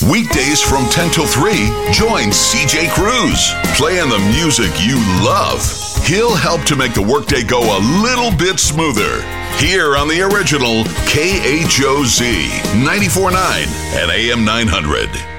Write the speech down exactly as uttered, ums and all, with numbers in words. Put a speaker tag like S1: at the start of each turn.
S1: Weekdays from ten till three, join C J Cruz, playing the music you love. He'll help to make the workday go a little bit smoother. Here on the original K H O Z ninety-four point nine and A M nine hundred.